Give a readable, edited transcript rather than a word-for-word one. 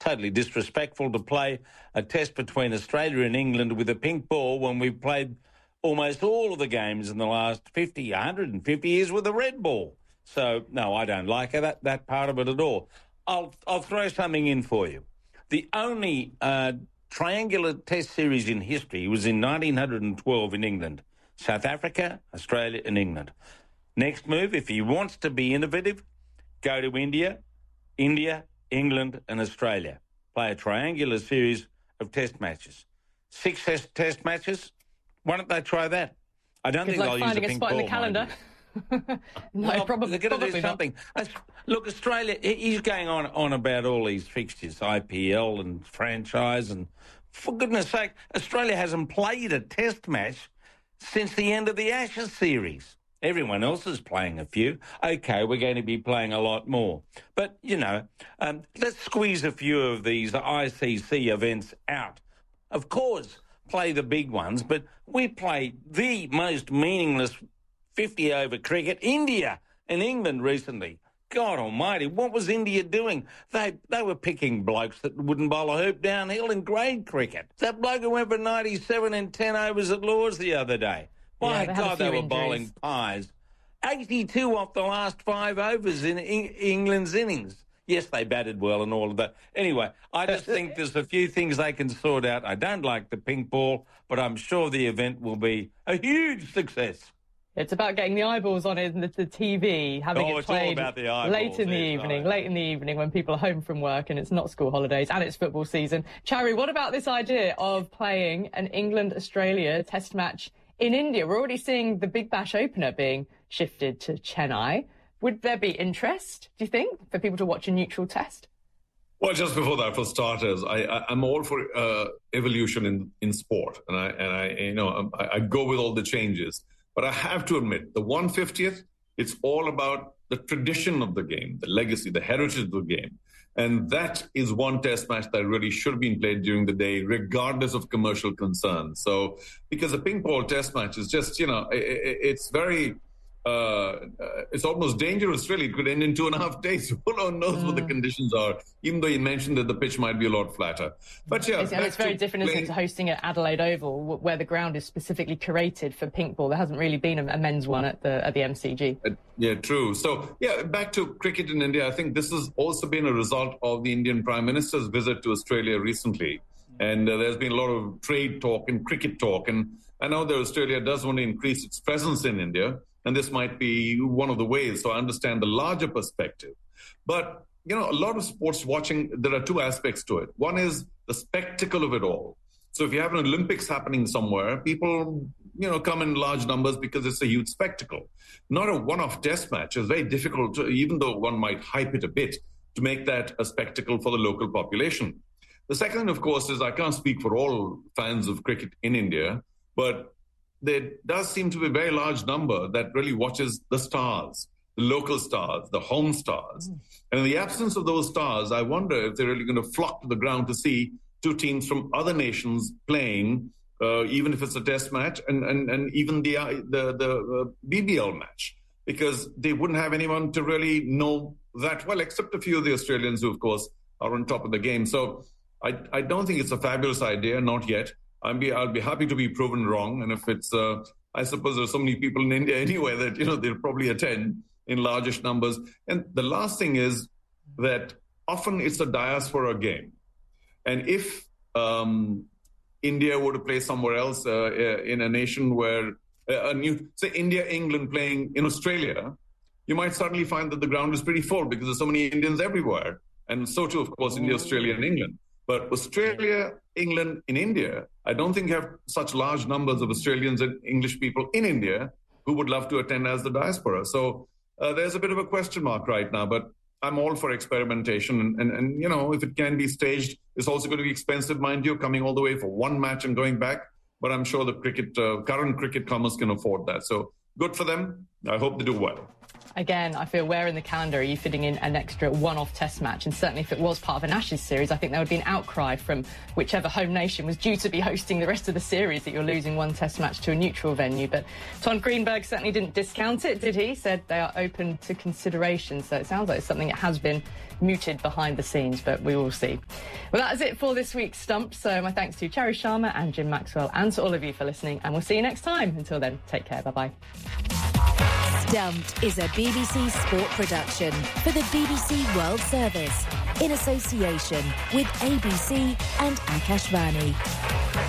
totally disrespectful to play a test between Australia and England with a pink ball when we've played almost all of the games in the last 150 years with a red ball. So, no, I don't like that part of it at all. I'll throw something in for you. The only triangular test series in history was in 1912 in England. South Africa, Australia and England. Next move, if he wants to be innovative, go to India, England and Australia. Play a triangular series of test matches. 6 test matches. Why don't they try that? I don't think they'll use a pink ball. Finding a spot in the calendar. No, well, probably. They're going to do something. Look, Australia, he's going on about all these fixtures, IPL and franchise, and for goodness sake, Australia hasn't played a test match since the end of the Ashes series. Everyone else is playing a few. OK, we're going to be playing a lot more. But, let's squeeze a few of these ICC events out. Of course, play the big ones, but we play the most meaningless 50-over cricket, India and England recently. God almighty, what was India doing? They were picking blokes that wouldn't bowl a hoop downhill in grade cricket. That bloke who went for 97 in 10 overs at Lord's the other day. My God, they were bowling pies. 82 off the last 5 overs in England's innings. Yes, they batted well and all of that. Anyway, I just think there's a few things they can sort out. I don't like the pink ball, but I'm sure the event will be a huge success. It's about getting the eyeballs on it and the TV, having it played late in the evening when people are home from work and it's not school holidays and it's football season. Chowri, what about this idea of playing an England-Australia test match in India? We're already seeing the Big Bash opener being shifted to Chennai. Would there be interest, do you think, for people to watch a neutral test? Well, just before that, for starters, I'm all for evolution in sport, and I go with all the changes. But I have to admit, the 150th, it's all about the tradition of the game, the legacy, the heritage of the game. And that is one test match that really should have been played during the day, regardless of commercial concerns. So, because a ping pong test match is just, it's very... it's almost dangerous, really. It could end in 2.5 days. Who knows what the conditions are, even though you mentioned that the pitch might be a lot flatter. But yeah, it's very different, isn't it, to hosting at Adelaide Oval, where the ground is specifically curated for pink ball. There hasn't really been a men's one at the MCG. Yeah, true. So, yeah, back to cricket in India. I think this has also been a result of the Indian Prime Minister's visit to Australia recently. And there's been a lot of trade talk and cricket talk. And I know that Australia does want to increase its presence in India. And this might be one of the ways. So I understand the larger perspective. But, a lot of sports watching, there are 2 aspects to it. One is the spectacle of it all. So if you have an Olympics happening somewhere, people, come in large numbers because it's a huge spectacle. Not a one-off test match. It's very difficult, even though one might hype it a bit, to make that a spectacle for the local population. The second, of course, is I can't speak for all fans of cricket in India, but there does seem to be a very large number that really watches the stars, the local stars, the home stars. And in the absence of those stars, I wonder if they're really going to flock to the ground to see 2 teams from other nations playing, even if it's a test match, and even the BBL match, because they wouldn't have anyone to really know that well, except a few of the Australians who, of course, are on top of the game. So I don't think it's a fabulous idea, not yet. I'll be happy to be proven wrong. And if it's, I suppose there's so many people in India anyway that, they'll probably attend in largest numbers. And the last thing is that often it's a diaspora game. And if India were to play somewhere else in a nation where say India, England playing in Australia, you might suddenly find that the ground is pretty full because there's so many Indians everywhere. And so too, of course, India, Australia and England. But Australia, England, in India, I don't think you have such large numbers of Australians and English people in India who would love to attend as the diaspora. So there's a bit of a question mark right now, but I'm all for experimentation. And if it can be staged, it's also going to be expensive, mind you, coming all the way for one match and going back. But I'm sure the current cricket commerce can afford that. So good for them. I hope they do well. Again, I feel where in the calendar are you fitting in an extra one-off test match? And certainly if it was part of an Ashes series, I think there would be an outcry from whichever home nation was due to be hosting the rest of the series that you're losing one test match to a neutral venue. But Ton Greenberg certainly didn't discount it, did he? Said they are open to consideration. So it sounds like it's something that has been mooted behind the scenes, but we will see. Well, that is it for this week's Stump. So my thanks to Cherry Sharma and Jim Maxwell, and to all of you for listening. And we'll see you next time. Until then, take care. Bye-bye. Stumped is a BBC Sport production for the BBC World Service in association with ABC and Akashvani.